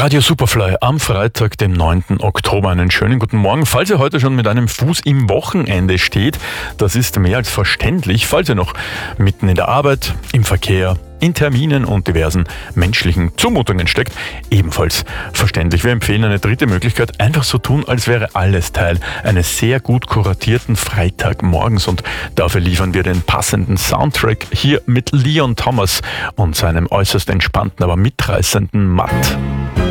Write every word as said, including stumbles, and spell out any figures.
Radio Superfly am Freitag, dem neunten Oktober. Einen schönen guten Morgen. Falls ihr heute schon mit einem Fuß im Wochenende steht, das ist mehr als verständlich. Falls ihr noch mitten in der Arbeit, im Verkehr, in Terminen und diversen menschlichen Zumutungen steckt, ebenfalls verständlich. Wir empfehlen eine dritte Möglichkeit, einfach so tun, als wäre alles Teil eines sehr gut kuratierten Freitagmorgens, und dafür liefern wir den passenden Soundtrack hier mit Leon Thomas und seinem äußerst entspannten, aber mitreißenden Matt.